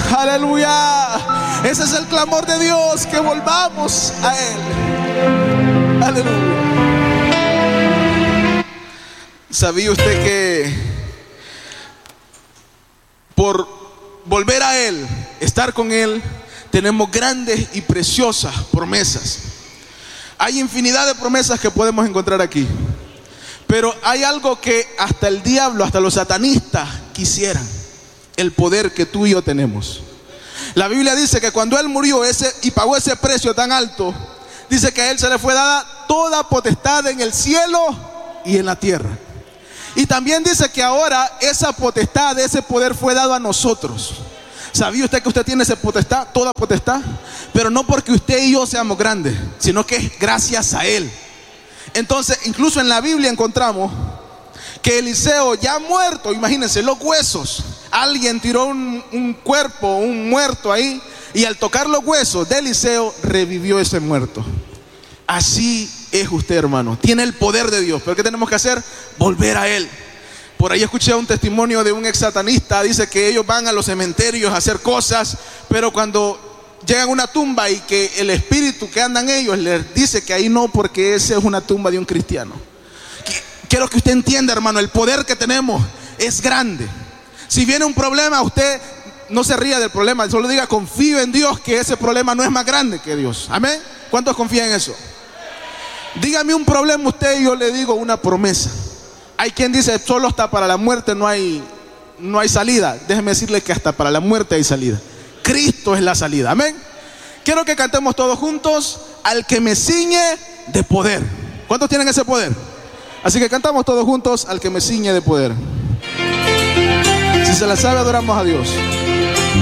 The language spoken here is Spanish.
Aleluya. Ese es el clamor de Dios, que volvamos a Él. Aleluya. ¿Sabía usted que por volver a Él, estar con Él, tenemos grandes y preciosas promesas? Hay infinidad de promesas que podemos encontrar aquí, pero hay algo que hasta el diablo, hasta los satanistas quisieran: el poder que tú y yo tenemos. La Biblia dice que cuando Él murió y pagó ese precio tan alto, dice que a Él se le fue dada toda potestad en el cielo y en la tierra. Y también dice que ahora esa potestad, ese poder fue dado a nosotros. ¿Sabía usted que usted tiene esa potestad, toda potestad? Pero no porque usted y yo seamos grandes, sino que es gracias a Él. Entonces, incluso en la Biblia encontramos que Eliseo, ya muerto, imagínense, los huesos, alguien tiró un cuerpo, un muerto ahí, y al tocar los huesos de Eliseo, revivió ese muerto. Así es usted, hermano, tiene el poder de Dios. Pero ¿qué tenemos que hacer? Volver a Él. Por ahí escuché un testimonio de un ex satanista. Dice que ellos van a los cementerios a hacer cosas, pero cuando llegan a una tumba y que el espíritu que andan ellos les dice que ahí no, porque esa es una tumba de un cristiano. Quiero que usted entienda, hermano, el poder que tenemos es grande. Si viene un problema, usted no se ría del problema, solo diga: confío en Dios, que ese problema no es más grande que Dios. Amén. ¿Cuántos confían en eso? Dígame un problema usted y yo le digo una promesa. Hay quien dice: solo hasta para la muerte no hay salida. Déjeme decirle que hasta para la muerte hay salida. Cristo es la salida. Amén. Quiero que cantemos todos juntos: al que me ciñe de poder. ¿Cuántos tienen ese poder? Así que cantamos todos juntos: al que me ciñe de poder. Si se la sabe, adoramos a Dios.